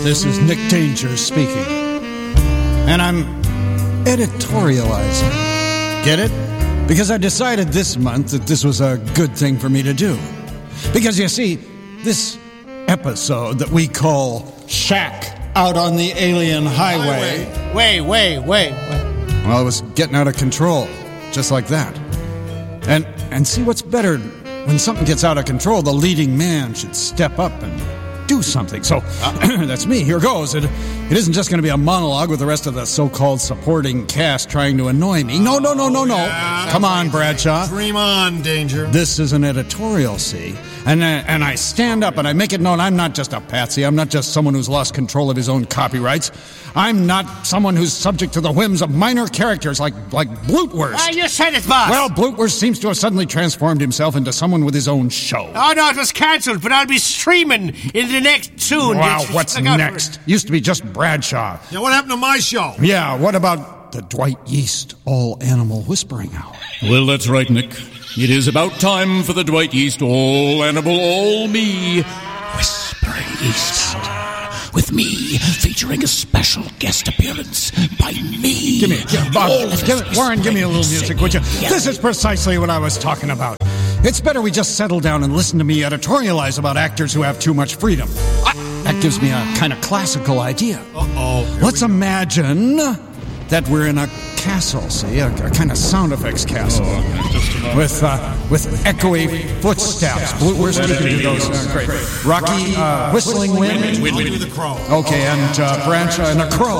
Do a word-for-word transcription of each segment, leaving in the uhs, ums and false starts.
This is Nick Danger speaking. And I'm editorializing. Get it? Because I decided this month that this was a good thing for me to do. Because you see, this episode that we call Shack Out on the Alien Highway... Wait, wait, wait, wait. Well, it was getting out of control, just like that. And and see, what's better, when something gets out of control, the leading man should step up and do something. So, uh, that's me. Here goes. It, it isn't just going to be a monologue with the rest of the so-called supporting cast trying to annoy me. No, no, no, no, no. Yeah, Come on, Bradshaw. Dream on, Danger. This is an editorial, see? And, uh, and I stand up and I make it known I'm not just a patsy. I'm not just someone who's lost control of his own copyrights. I'm not someone who's subject to the whims of minor characters like, like Blutwurst. Ah, you said it, boss. Well, Blutwurst seems to have suddenly transformed himself into someone with his own show. Oh, no, it was cancelled, but I'll be streaming in the next soon. Wow, It's- what's look out for next? Used to be just Bradshaw. Yeah, what happened to my show? Yeah, what about the Dwight Yeast All-Animal Whispering Hour? Well, that's right, Nick. It is about time for the Dwight Yeast All-Animal All-Me Whispering Yeast Hour. With me, featuring a special guest appearance by me. Give me, give, Bob, give me, Warren, give me a little music, would you? This is precisely what I was talking about. It's better we just settle down and listen to me editorialize about actors who have too much freedom. That gives me a kind of classical idea. Uh-oh. Let's imagine that we're in a castle, see, a, a kind of sound effects castle. Oh, with uh, with echoey footsteps. Blutwurst, we can do those. Uh, great. Rocky, uh, whistling wind. I'll do the crow. Okay, and uh, branch and a crow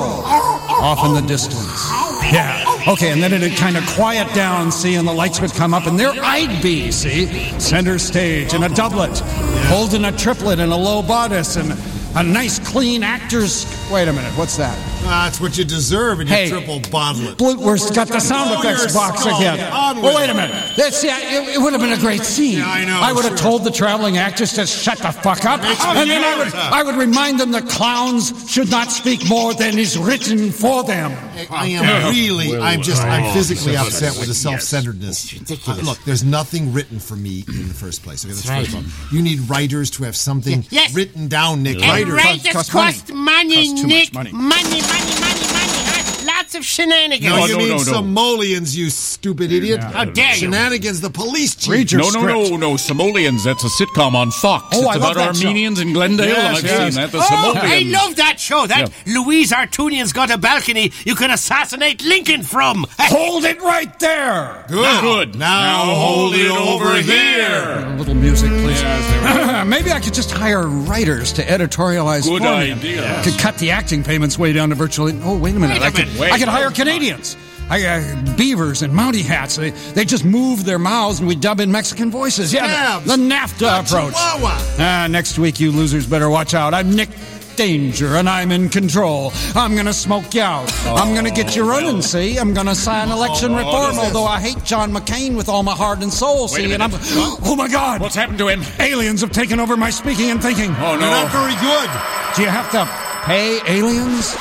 off in the distance. Yeah. Okay, and then it'd kind of quiet down, see, and the lights would come up, and there I'd be, see, center stage in a doublet, holding a triplet and a low bodice, and a nice, clean actor's... Wait a minute, what's that? That's what you deserve in your Hey, triple bottlet. Blutwurst got the sound Blow effects your box skull. again. On with Well, wait it. a minute. That's, yeah, it, it would have been a great scene. Yeah, I know, I would have sure. told the traveling actors to shut the fuck up, Makes me and then I would, nervous. I would remind them that clowns should not speak more than is written for them. I am really, I'm just, I'm physically upset with the self-centeredness. It's ridiculous. Uh, look, there's nothing written for me in the first place. Okay, that's That's first right. of all. You need writers to have something Yes. written down, Nick. And Writers. writers cost cost money, Costs too Nick. much money. Money, money, money, money, huh? Lots of shenanigans. No, Oh, you no, mean no, no. simoleons, you stupid idiot. How dare you? Shenanigans, the police chief. Read your No, no, script. no, no. Simoleons, that's a sitcom on Fox. Oh, it's I love about that show. Armenians in Glendale. Yes, I've yes. seen that. The Oh, Simoleons. I love that show. That Louise Artunian's got a balcony you can assassinate Lincoln from. Hold it right there. Good. Good. Now, hold it over here. A little music, please. Maybe I could just hire writers to editorialize Good for me. idea. Could cut the acting payments way down to virtually... Oh, wait a minute. Wait a I could, minute. Wait. I could hire Canadians. I, uh, beavers and Mountie hats. They, they just move their mouths and we dub in Mexican voices. Yeah, Scabs. the, the NAFTA approach. Chihuahua. Ah, next week, you losers better watch out. I'm Nick Danger, and I'm in control. I'm gonna smoke you out. I'm gonna get you running, see? I'm gonna sign election reform, although I hate John McCain with all my heart and soul, see? And I'm... Oh, my God! What's happened to him? Aliens have taken over my speaking and thinking. Oh, You're not no. very good. Do you have to pay aliens?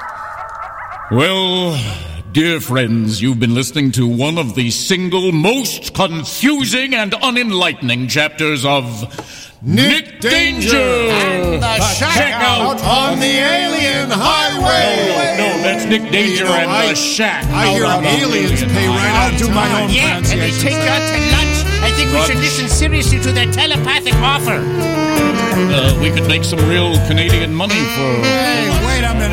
Well, dear friends, you've been listening to one of the single most confusing and unenlightening chapters of Nick Danger. And the Check out. On the alien highway. No, that's Nick Danger You know, and I- the Shack. I hear Out on the aliens alien pay right highway. on do my time. own Yeah, and they take you out to lunch. I think we should listen seriously to their telepathic offer. Uh, we could make some real Canadian money for